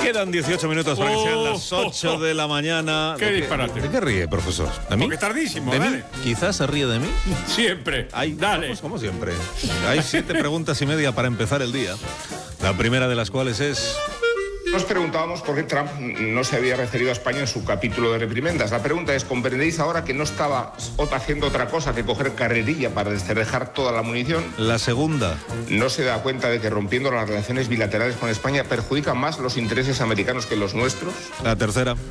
Quedan 18 minutos para que sean las 8 de la mañana. ¡Qué disparate! ¿De qué ríe, profesor? ¿De mí? Porque es tardísimo, ¿De dale. mí? ¿Quizás se ríe de mí? Siempre. Dale. Vamos, como siempre. Hay 7 preguntas y media para empezar el día. La primera de las cuales es... Nos preguntábamos por qué Trump no se había referido a España en su capítulo de reprimendas. La pregunta es, ¿comprendéis ahora que no estaba haciendo otra cosa que coger carrerilla para descerrejar toda la munición? La segunda. ¿No se da cuenta de que rompiendo las relaciones bilaterales con España perjudican más los intereses americanos que los nuestros? La tercera.